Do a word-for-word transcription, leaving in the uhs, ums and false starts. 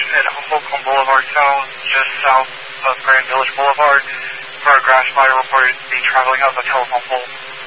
at Holcomb Boulevard South, just south of Grand Village Boulevard, for a grass fire reported to be traveling up a telephone pole.